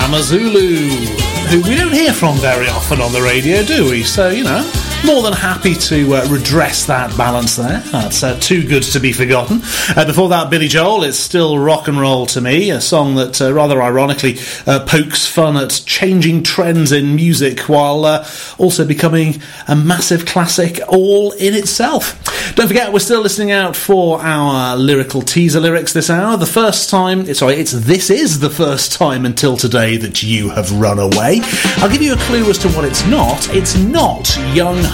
Amazulu, who we don't hear from very often on the radio, do we? So, you know, more than happy to redress that balance there. That's too good to be forgotten. Before that, Billy Joel, It's Still Rock and Roll to Me, a song that rather ironically pokes fun at changing trends in music while also becoming a massive classic all in itself. Don't forget, we're still listening out for our lyrical teaser lyrics this hour. This is the first time until today that you have run away. I'll give you a clue as to what it's not. It's not Young